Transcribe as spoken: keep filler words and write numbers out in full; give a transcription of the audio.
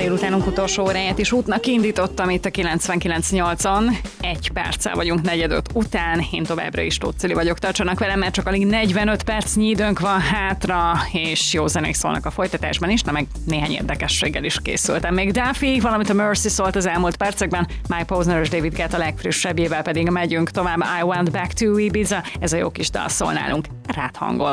délutánunk utolsó óráját is útnak indítottam itt a kilencvenkilenc nyolcon. Egy perccel vagyunk negyedöt után, én továbbra is Tóth Cili vagyok, tartsanak velem, mert csak alig negyvenöt percnyi időnk van hátra, és jó zenék szólnak a folytatásban is, na meg néhány érdekességgel is készültem. Még Duffy, valamint a Mercy szólt az elmúlt percekben, Mike Posner és David Guetta legfrissebbjével pedig megyünk tovább. I Want Back to Ibiza, ez a jó kis dal szól nálunk, rád hangol.